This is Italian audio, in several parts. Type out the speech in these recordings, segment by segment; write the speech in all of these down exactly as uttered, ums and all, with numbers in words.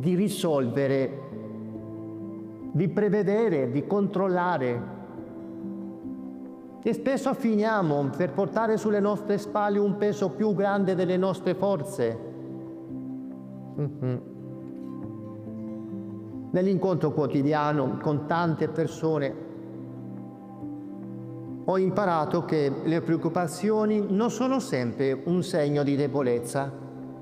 di risolvere, di prevedere, di controllare. E spesso finiamo per portare sulle nostre spalle un peso più grande delle nostre forze. Mm-hmm. Nell'incontro quotidiano con tante persone ho imparato che le preoccupazioni non sono sempre un segno di debolezza.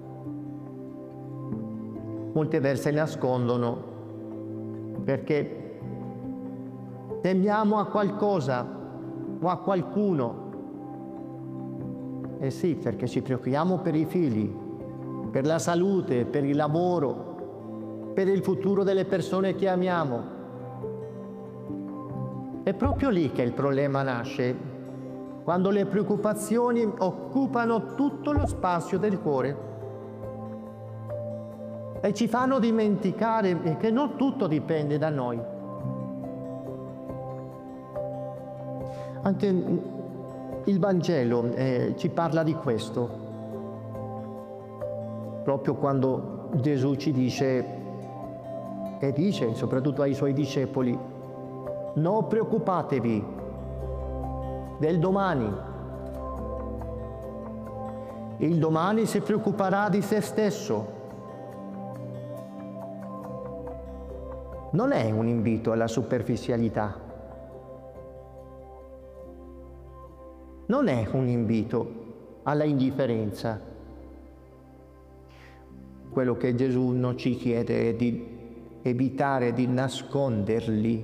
Molte volte nascondono perché temiamo a qualcosa o a qualcuno. Eh sì, perché ci preoccupiamo per i figli, per la salute, per il lavoro, per il futuro delle persone che amiamo. È proprio lì che il problema nasce, quando le preoccupazioni occupano tutto lo spazio del cuore e ci fanno dimenticare che non tutto dipende da noi. Anche il Vangelo eh, ci parla di questo, proprio quando Gesù ci dice, e dice soprattutto ai suoi discepoli, non preoccupatevi del domani. Il domani si preoccuperà di se stesso. Non è un invito alla superficialità. Non è un invito alla indifferenza. Quello che Gesù non ci chiede è di evitare di nasconderli,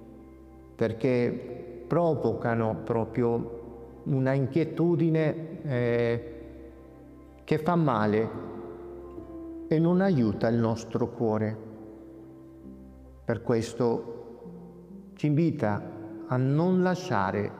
perché provocano proprio una inquietudine eh, che fa male e non aiuta il nostro cuore. Per questo ci invita a non lasciare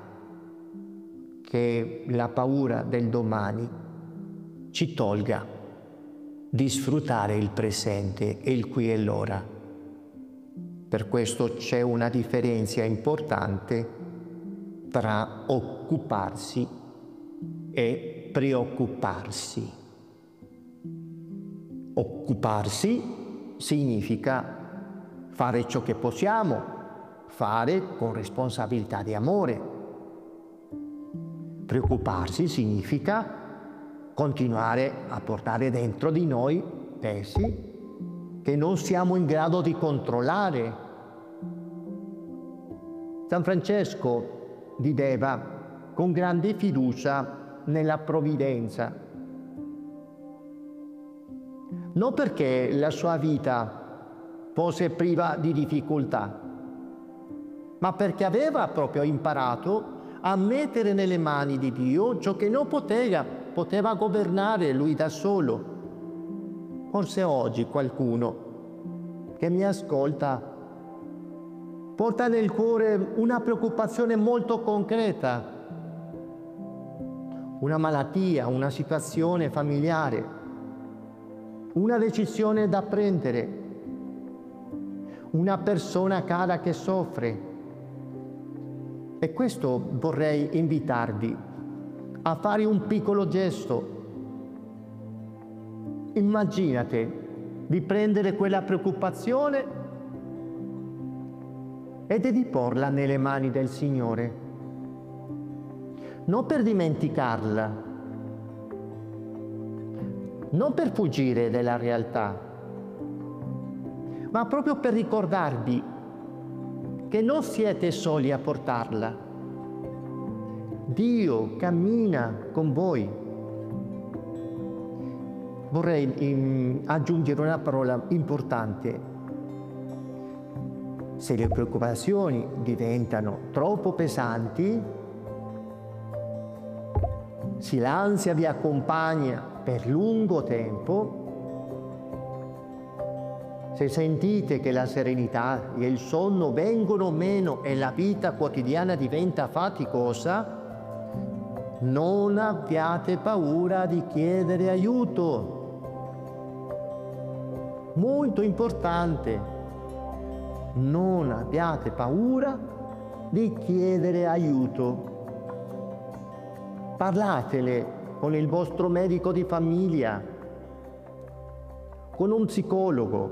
che la paura del domani ci tolga di sfruttare il presente e il qui e l'ora. Per questo c'è una differenza importante tra occuparsi e preoccuparsi. Occuparsi significa fare ciò che possiamo, fare con responsabilità di amore. Preoccuparsi significa continuare a portare dentro di noi pesi che non siamo in grado di controllare. San Francesco viveva con grande fiducia nella provvidenza, non perché la sua vita fosse priva di difficoltà, ma perché aveva proprio imparato a mettere nelle mani di Dio ciò che non poteva, poteva governare lui da solo. Forse oggi qualcuno che mi ascolta porta nel cuore una preoccupazione molto concreta, una malattia, una situazione familiare, una decisione da prendere, una persona cara che soffre. E questo vorrei invitarvi a fare un piccolo gesto. Immaginate di prendere quella preoccupazione e di porla nelle mani del Signore. Non per dimenticarla, non per fuggire dalla realtà, ma proprio per ricordarvi che non siete soli a portarla. Dio cammina con voi. Vorrei in, aggiungere una parola importante. Se le preoccupazioni diventano troppo pesanti, se l'ansia vi accompagna per lungo tempo, se sentite che la serenità e il sonno vengono meno e la vita quotidiana diventa faticosa, non abbiate paura di chiedere aiuto. Molto importante, non abbiate paura di chiedere aiuto. Parlatele con il vostro medico di famiglia, con un psicologo,